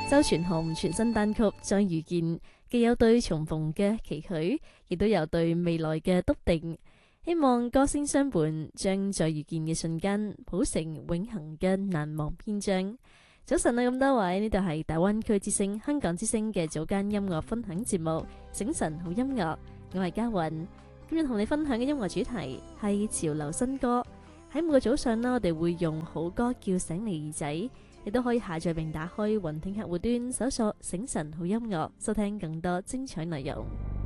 周傳雄全新單曲《再遇見》，既有對重逢嘅期許，亦都有對未來嘅篤定。希望歌聲相伴，將再遇見嘅瞬間譜成永恆嘅難忘篇章。早晨啊，咁多位，呢度係大灣區之聲、香港之聲嘅早間音樂分享節目《醒晨好音樂》，我係嘉韻。今日同你分享嘅音樂主題係潮流新歌。喺每個早上呢，我哋會用好歌叫醒你耳仔，亦都可以下載並打開雲聽客戶端，搜索醒晨好音樂，收聽更多精彩內容。